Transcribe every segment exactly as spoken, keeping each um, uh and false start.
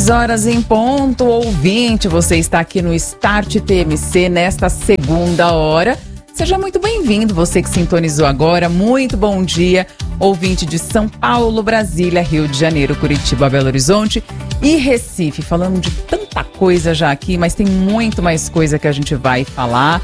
seis horas em ponto, ouvinte, você está aqui no Start T M C nesta segunda hora. Seja muito bem-vindo, você que sintonizou agora, muito bom dia, ouvinte de São Paulo, Brasília, Rio de Janeiro, Curitiba, Belo Horizonte e Recife. Falando de tanta coisa já aqui, mas tem muito mais coisa que a gente vai falar,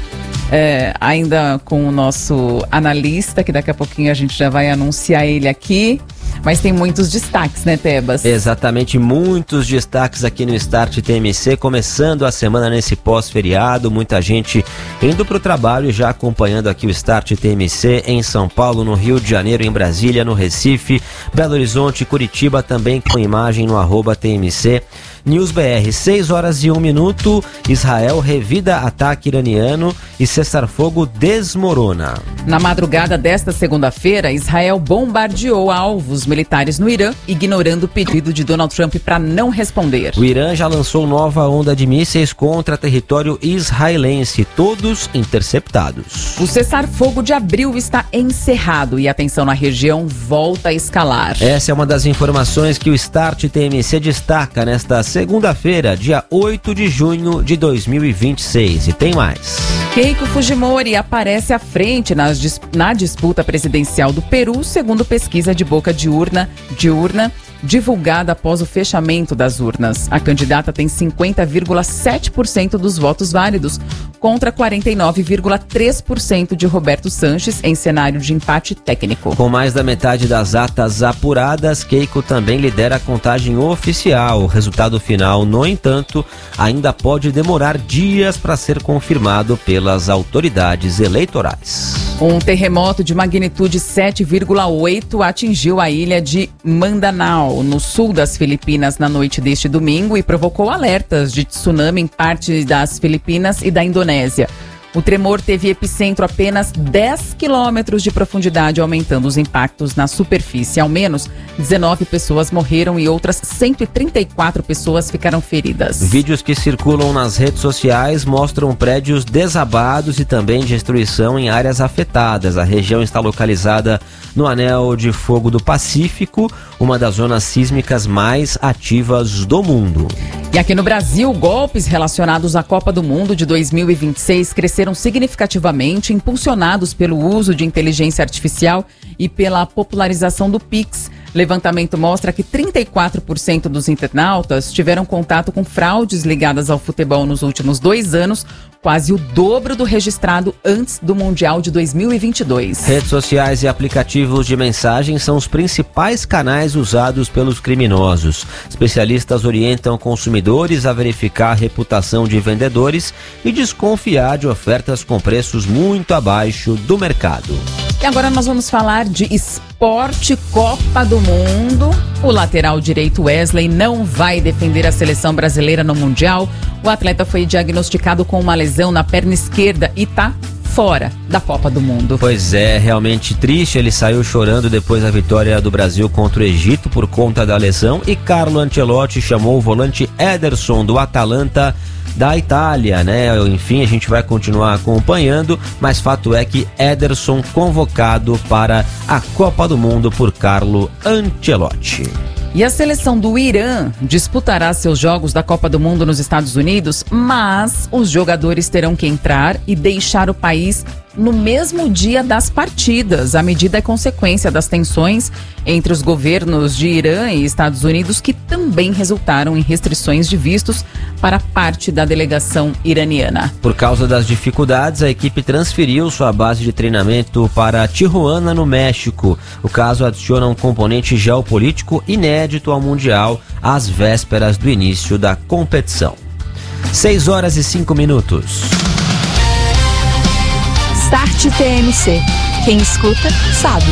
é, ainda com o nosso analista, que daqui a pouquinho a gente já vai anunciar ele aqui. Mas tem muitos destaques, né, Tebas? Exatamente, muitos destaques aqui no Start T M C, começando a semana nesse pós-feriado, muita gente indo para o trabalho e já acompanhando aqui o Start T M C em São Paulo, no Rio de Janeiro, em Brasília, no Recife, Belo Horizonte, Curitiba, também com imagem no arroba T M C News B R. seis horas e um minuto, Israel revida ataque iraniano e cessar-fogo desmorona. Na madrugada desta segunda-feira, Israel bombardeou alvos militares no Irã, ignorando o pedido de Donald Trump para não responder. O Irã já lançou nova onda de mísseis contra território israelense, todos interceptados. O cessar-fogo de abril está encerrado e a tensão na região volta a escalar. Essa é uma das informações que o Start T M C destaca nesta segunda-feira, dia oito de junho de dois mil e vinte e seis. E tem mais. Keiko Fujimori aparece à frente nas, na disputa presidencial do Peru, segundo pesquisa de boca de urna, de urna divulgada após o fechamento das urnas. A candidata tem cinquenta vírgula sete por cento dos votos válidos, contra quarenta e nove vírgula três por cento de Roberto Sanches, em cenário de empate técnico. Com mais da metade das atas apuradas, Keiko também lidera a contagem oficial. O resultado final, no entanto, ainda pode demorar dias para ser confirmado pelas autoridades eleitorais. Um terremoto de magnitude sete vírgula oito atingiu a ilha de Mindanao, no sul das Filipinas, na noite deste domingo e provocou alertas de tsunami em parte das Filipinas e da Indonésia. O tremor teve epicentro a apenas dez quilômetros de profundidade, aumentando os impactos na superfície. Ao menos dezenove pessoas morreram e outras cento e trinta e quatro pessoas ficaram feridas. Vídeos que circulam nas redes sociais mostram prédios desabados e também destruição em áreas afetadas. A região está localizada no Anel de Fogo do Pacífico, uma das zonas sísmicas mais ativas do mundo. E aqui no Brasil, golpes relacionados à Copa do Mundo de dois mil e vinte e seis cresceram significativamente, impulsionados pelo uso de inteligência artificial e pela popularização do Pix. Levantamento mostra que trinta e quatro por cento dos internautas tiveram contato com fraudes ligadas ao futebol nos últimos dois anos, quase o dobro do registrado antes do Mundial de dois mil e vinte e dois. Redes sociais e aplicativos de mensagem são os principais canais usados pelos criminosos. Especialistas orientam consumidores a verificar a reputação de vendedores e desconfiar de ofertas com preços muito abaixo do mercado. E agora nós vamos falar de esporte, Copa do Mundo. O lateral direito Wesley não vai defender a seleção brasileira no Mundial. O atleta foi diagnosticado com uma lesão na perna esquerda e está fora da Copa do Mundo. Pois é, realmente triste. Ele saiu chorando depois da vitória do Brasil contra o Egito por conta da lesão. E Carlo Ancelotti chamou o volante Ederson do Atalanta da Itália, né? Enfim, a gente vai continuar acompanhando, mas fato é que Ederson convocado para a Copa do Mundo por Carlo Ancelotti. E a seleção do Irã disputará seus jogos da Copa do Mundo nos Estados Unidos, mas os jogadores terão que entrar e deixar o país no mesmo dia das partidas. A medida é consequência das tensões entre os governos de Irã e Estados Unidos, que também resultaram em restrições de vistos para parte da delegação iraniana. Por causa das dificuldades, a equipe transferiu sua base de treinamento para Tijuana, no México. O caso adiciona um componente geopolítico inédito ao Mundial, às vésperas do início da competição. seis horas e cinco minutos. Start T M C. Quem escuta, sabe.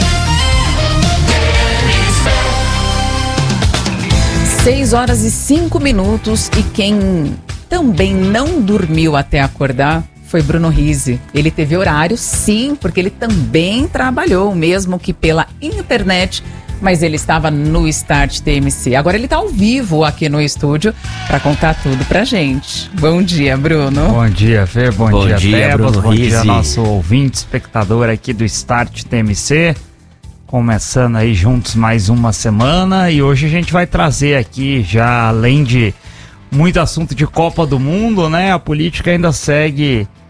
seis horas e cinco minutos e quem também não dormiu até acordar foi Bruno Rizzi. Ele teve horário, sim, porque ele também trabalhou, mesmo que pela internet, mas ele estava no Start T M C. Agora ele está ao vivo aqui no estúdio para contar tudo pra gente. Bom dia, Bruno. Bom dia, Fê. Bom, Bom dia, dia, Tebas. Bruno Bom Rizzi. dia, nosso ouvinte, espectador aqui do Start T M C. começando aí juntos mais uma semana, e hoje a gente vai trazer aqui, já além de muito assunto de Copa do Mundo, né? A política ainda segue